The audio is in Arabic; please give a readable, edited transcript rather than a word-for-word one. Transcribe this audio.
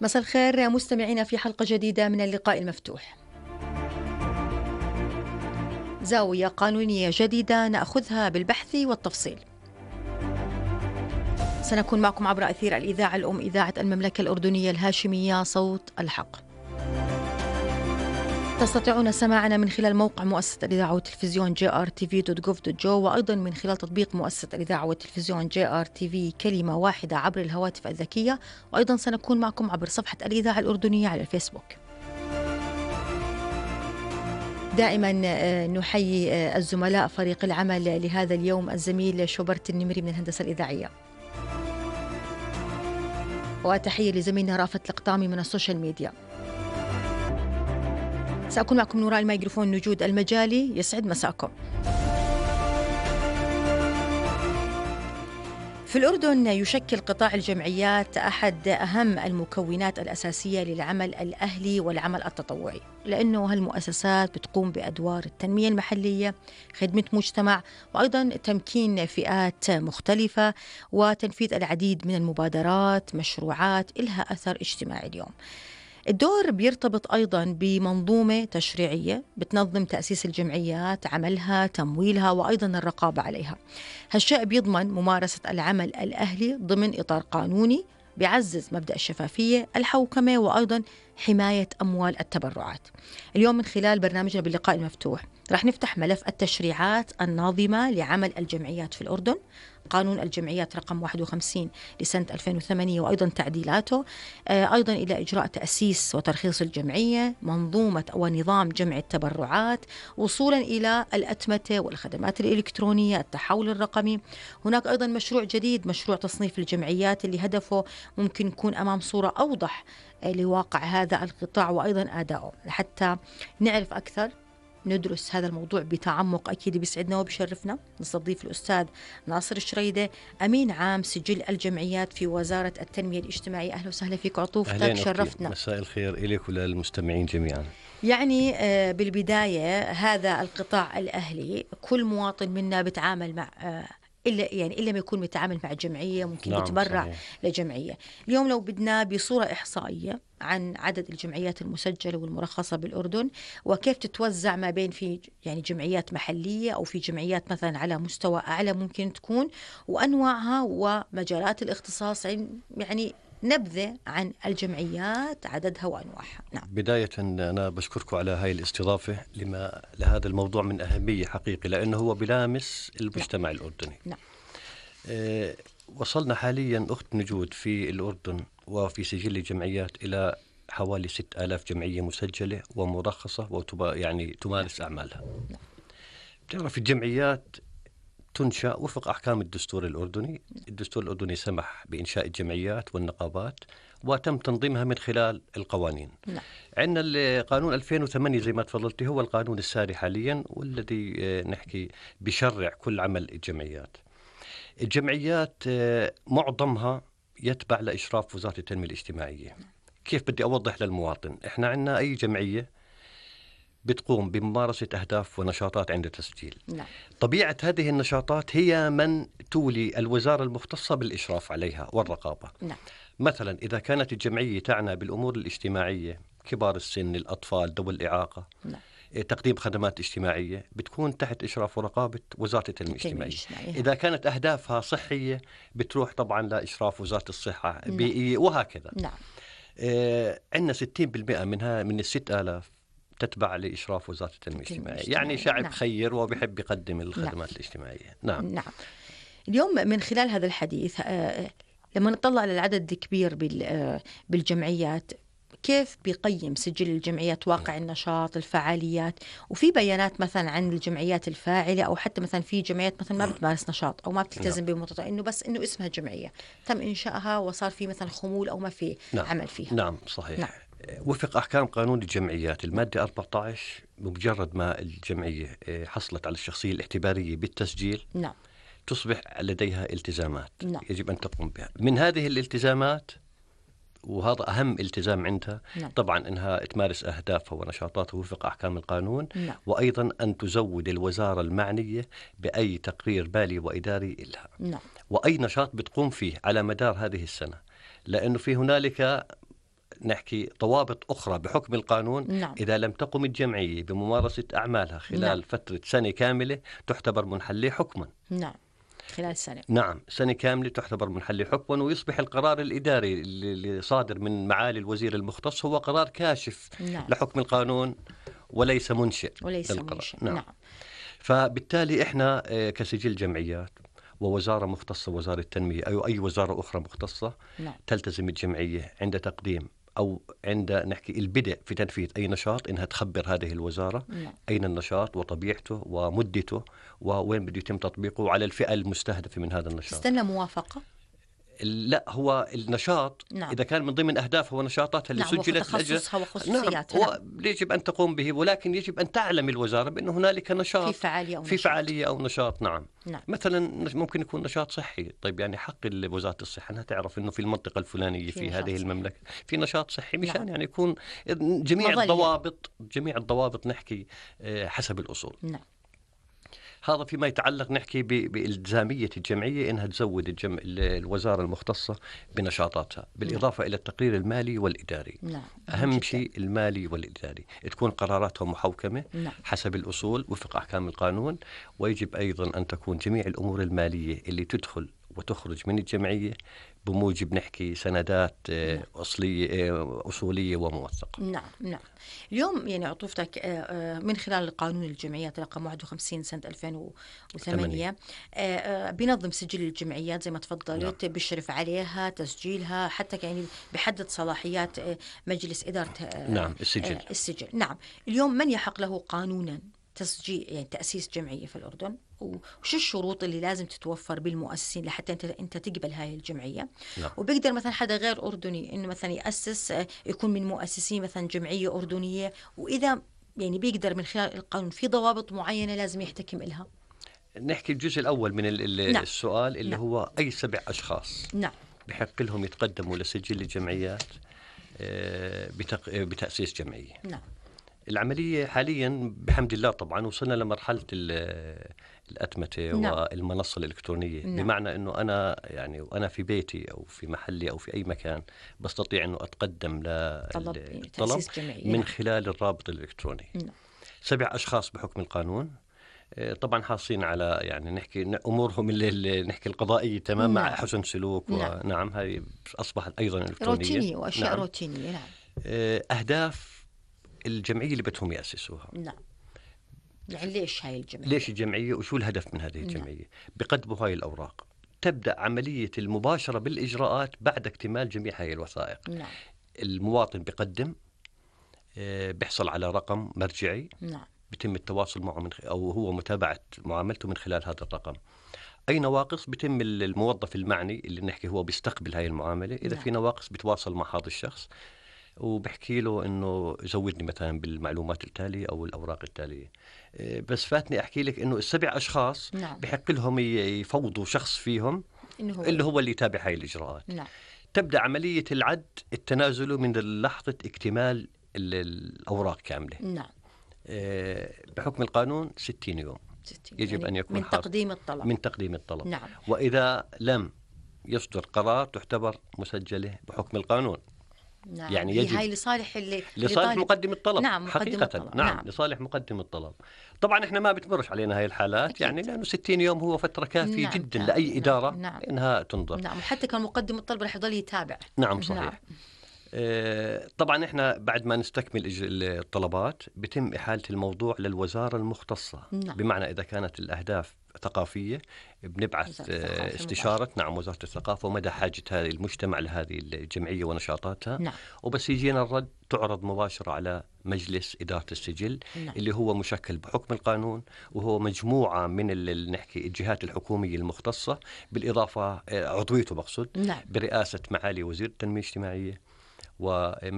مساء الخير مستمعينا في حلقة جديدة من اللقاء المفتوح. زاوية قانونية جديدة نأخذها بالبحث والتفصيل. سنكون معكم عبر أثير الإذاعة الأم إذاعة المملكة الأردنية الهاشمية صوت الحق. تستطيعون سماعنا من خلال موقع مؤسسة الإذاعة والتلفزيون jrtv.gov.jo وأيضا من خلال تطبيق مؤسسة الإذاعة والتلفزيون JRTV كلمة واحدة عبر الهواتف الذكية، وأيضا سنكون معكم عبر صفحة الإذاعة الأردنية على الفيسبوك. دائما نحيي الزملاء فريق العمل لهذا اليوم، الزميل شوبرت النمري من الهندسة الإذاعية، وتحية لزميلنا رافت القطامي من السوشيال ميديا. سأكون معكم من وراء الميكروفون نجود المجالي. يسعد مساكم. في الأردن يشكل قطاع الجمعيات أحد أهم المكونات الأساسية للعمل الأهلي والعمل التطوعي، لأنه هالمؤسسات بتقوم بأدوار التنمية المحلية، خدمة مجتمع، وأيضا تمكين فئات مختلفة، وتنفيذ العديد من المبادرات مشروعات إلها أثر اجتماعي. اليوم الدور بيرتبط أيضاً بمنظومة تشريعية بتنظم تأسيس الجمعيات، عملها، تمويلها، وأيضاً الرقابة عليها. هالشيء بيضمن ممارسة العمل الأهلي ضمن إطار قانوني بيعزز مبدأ الشفافية، الحوكمة، وأيضاً حماية أموال التبرعات. اليوم من خلال برنامجنا باللقاء المفتوح رح نفتح ملف التشريعات الناظمة لعمل الجمعيات في الأردن، قانون الجمعيات رقم 51 لسنة 2008 وأيضا تعديلاته، أيضا إلى إجراء تأسيس وترخيص الجمعية، منظومة ونظام جمع التبرعات، وصولا إلى الأتمتة والخدمات الإلكترونية، التحول الرقمي. هناك أيضا مشروع جديد، مشروع تصنيف الجمعيات اللي هدفه ممكن يكون أمام صورة أوضح لواقع هذا القطاع وأيضا أدائه. حتى نعرف أكثر ندرس هذا الموضوع بتعمق، أكيد بيسعدنا وبيشرفنا نستضيف الأستاذ ناصر الشريدة، أمين عام سجل الجمعيات في وزارة التنمية الاجتماعية. أهلا وسهلا فيك عطوفتك، شرفتنا. مساء الخير إليك وللمستمعين جميعا. يعني بالبداية هذا القطاع الأهلي كل مواطن منا بتعامل مع إلا ما يكون متعامل مع جمعية، ممكن يتبرع لجمعية. اليوم لو بدنا بصورة إحصائية عن عدد الجمعيات المسجلة والمرخصة بالأردن، وكيف تتوزع ما بين في يعني جمعيات محلية أو في جمعيات مثلا على مستوى أعلى ممكن تكون، وأنواعها ومجالات الاختصاص، يعني نبذة عن الجمعيات، عددها وأنواعها. نعم. بداية أنا بشكركم على هاي الاستضافة لهذا الموضوع من أهمية حقيقي، لأنه هو بلامس المجتمع الأردني. نعم. وصلنا حاليا أخت نجود في الأردن وفي سجل الجمعيات إلى حوالي 6000 جمعية مسجلة ومرخصة يعني تمارس أعمالها. نعم. بتعرف الجمعيات تنشأ وفق أحكام الدستور الأردني. الدستور الأردني سمح بإنشاء الجمعيات والنقابات وتم تنظيمها من خلال القوانين. نعم. عندنا القانون 2008 زي ما تفضلتي هو القانون الساري حاليا، والذي نحكي بشرع كل عمل الجمعيات. الجمعيات معظمها يتبع لإشراف وزارة التنمية الاجتماعية. كيف بدي أوضح للمواطن؟ إحنا عندنا أي جمعية بتقوم بممارسة أهداف ونشاطات عند تسجيل. نعم. طبيعة هذه النشاطات هي من تولي الوزارة المختصة بالإشراف عليها والرقابة. نعم. مثلا إذا كانت الجمعية تعنى بالأمور الاجتماعية، كبار السن، الأطفال، ذوي الإعاقة، نعم. تقديم خدمات اجتماعية، بتكون تحت إشراف ورقابة وزارة التنمية الاجتماعية. إذا كانت أهدافها صحية بتروح طبعا لإشراف وزارة الصحة، بيئية، وهكذا. نعم. عندنا 60% من 6000 تتبع لإشراف وزارة التنمية الاجتماعية، يعني شعب نعم. خير وبيحب يقدم الخدمات نعم. الاجتماعية. نعم. نعم. اليوم من خلال هذا الحديث لما نطلع على العدد الكبير بالجمعيات، كيف بيقيم سجل الجمعيات واقع النشاط، الفعاليات؟ وفي بيانات مثلا عن الجمعيات الفاعلة، أو حتى مثلا في جمعيات مثلا ما بتمارس نشاط أو ما بتلتزم بموضوع إنه بس إنه اسمها جمعية تم إنشائها وصار في مثلا خمول أو ما في عمل فيها. نعم صحيح. نعم. وفق أحكام قانون الجمعيات المادة 14، بمجرد ما الجمعية حصلت على الشخصية الاعتبارية بالتسجيل، نعم، تصبح لديها التزامات. نعم. يجب أن تقوم بها. من هذه الالتزامات، وهذا أهم التزام عندها، نعم. طبعا أنها تمارس أهدافها ونشاطاتها وفق أحكام القانون. نعم. وأيضا أن تزود الوزارة المعنية بأي تقرير بالي وإداري لها. نعم. وأي نشاط بتقوم فيه على مدار هذه السنة، لأنه في هنالك نحكي ضوابط أخرى بحكم القانون. نعم. إذا لم تقم الجمعية بممارسة أعمالها خلال نعم. فترة سنة كاملة تعتبر منحلة حكما. نعم، خلال سنة. نعم، سنة كاملة تعتبر منحلة حكما، ويصبح القرار الإداري اللي صادر من معالي الوزير المختص هو قرار كاشف نعم. لحكم القانون وليس منشئ. نعم. فبالتالي إحنا كسجل جمعيات ووزارة مختصة، وزارة التنمية أو أي وزارة أخرى مختصة، نعم. تلتزم الجمعية عند تقديم أو عند نحكي البدء في تنفيذ أي نشاط إنها تخبر هذه الوزارة نعم. أين النشاط وطبيعته ومدته ووين بده يتم تطبيقه على الفئة المستهدفة من هذا النشاط. تستنى موافقة؟ لا، هو النشاط نعم. إذا كان من ضمن أهدافه ونشاطاتها اللي نعم، سجلت تخصصها وخصوصياتها. نعم، يجب أن تقوم به، ولكن يجب أن تعلم الوزارة بأن هنالك نشاط في فعالية أو نشاط. نعم. نعم. مثلا ممكن يكون نشاط صحي. طيب يعني حق وزارة الصحة أنها تعرف أنه في المنطقة الفلانية في هذه المملكة في نشاط صحي، مشان نعم. يعني يكون جميع الضوابط نحكي حسب الأصول. نعم. هذا فيما يتعلق نحكي بإلزامية الجمعية إنها تزود الوزارة المختصة بنشاطاتها، بالإضافة إلى التقرير المالي والإداري. نعم. أهم شيء المالي والإداري تكون قراراتهم محوكمة. نعم. حسب الأصول وفق أحكام القانون. ويجب أيضا أن تكون جميع الأمور المالية اللي تدخل وتخرج من الجمعية بموجب نحكي سندات أصولية وموثقة. نعم. نعم. اليوم يعني عطوفتك من خلال قانون الجمعيات رقم 51 سنة 2008 بينظم سجل الجمعيات زي ما تفضلت. نعم. بيشرف عليها تسجيلها، حتى يعني بحدد صلاحيات مجلس إدارة نعم السجل. نعم. اليوم من يحق له قانونا تسجيل يعني تأسيس جمعية في الأردن، وش الشروط اللي لازم تتوفر بالمؤسسين لحتى انت تقبل هاي الجمعيه؟ نعم. وبيقدر مثلا حدا غير اردني انه مثلا ياسس يكون من مؤسسين مثلا جمعيه اردنيه، واذا يعني بيقدر من خلال القانون في ضوابط معينه لازم يحتكم إلها؟ نحكي الجزء الأول من نعم. السؤال اللي نعم. هو أي 7 أشخاص نعم. بحق لهم يتقدموا لسجل الجمعيات بتأسيس جمعية. نعم. العملية حاليا بحمد الله طبعا وصلنا لمرحلة الأتمتة. نعم. والمنصة الإلكترونية. نعم. بمعنى أنه أنا يعني وأنا في بيتي أو في محلي أو في أي مكان بستطيع أنه أتقدم للطلب من خلال الرابط الإلكتروني. نعم. 7 أشخاص بحكم القانون طبعا حاصين على يعني نحكي أمورهم اللي نحكي القضائية تمام. نعم. مع حسن سلوك. نعم. ونعم هذه أصبحت أيضا إلكترونية روتينية وأشياء. نعم. روتينية. نعم. أهداف الجمعية اللي بدهم يأسسوها. نعم. يعني ليش هاي الجمعية؟ ليش الجمعية وشو الهدف من هذه الجمعية؟ نعم. بقدموا هاي الأوراق. تبدأ عملية المباشرة بالإجراءات بعد اكتمال جميع هاي الوثائق. نعم. المواطن بقدم بيحصل على رقم مرجعي. نعم. بيتم التواصل معه أو هو متابعة معاملته من خلال هذا الرقم. أي نواقص بيتم الموظف المعني اللي نحكي هو بيستقبل هاي المعاملة. إذا نعم. في نواقص بيتواصل مع هذا الشخص وبحكي له إنه زودني مثلا بالمعلومات التالية أو الأوراق التالية. بس فاتني أحكي لك إنه 7 أشخاص. نعم. بحق لهم يفوضوا شخص فيهم اللي هو اللي يتابع هاي الإجراءات. نعم. تبدأ عملية العد التنازل من لحظة اكتمال الأوراق كاملة. نعم. بحكم القانون 60 يوم. 60 يجب يعني أن يكون من تقديم الطلب. نعم. وإذا لم يصدر قرار تعتبر مسجلة بحكم القانون. نعم. يعني يجب هاي لصالح مقدم الطلب. نعم. حقيقة الطلب. نعم. لصالح مقدم الطلب. طبعا احنا ما بتمرش علينا هاي الحالات. أكيد. يعني لأنه 60 يوم هو فترة كافية. نعم. جدا. نعم. لأي إدارة. نعم. إنها تنظر. نعم. وحتى كان مقدم الطلب رح يضل يتابع. نعم صحيح. نعم. طبعا احنا بعد ما نستكمل الطلبات بتم إحالة الموضوع للوزارة المختصة. نعم. بمعنى إذا كانت الأهداف ثقافية بنبعث استشارة نعم وزارة الثقافة ومدى حاجة هذه المجتمع لهذه الجمعية ونشاطاتها. نعم. وبس يجينا الرد تعرض مباشرة على مجلس إدارة السجل. نعم. اللي هو مشكل بحكم القانون وهو مجموعة من نحكي الجهات الحكومية المختصة بالإضافة عضويته بقصد. نعم. برئاسة معالي وزير التنمية الاجتماعية و